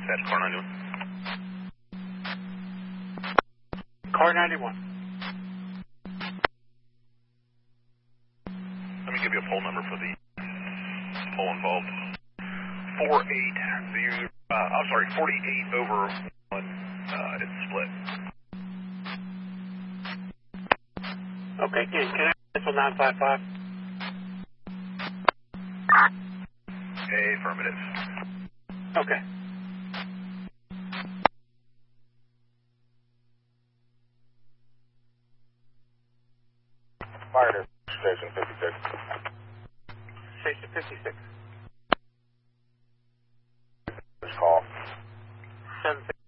Dispatch, car 91. Car 91. Let me give you a poll number for the poll involved. 48 over 1, it's split. Okay, can I cancel 955? Affirmative. Okay. Fire to Station 56. Station 56. This call. 756.